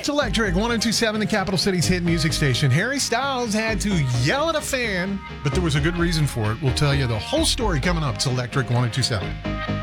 It's Electric 1027, the capital city's hit music station. Harry Styles had to yell at a fan, but there was a good reason for it. We'll tell you the whole story coming up. It's Electric 1027.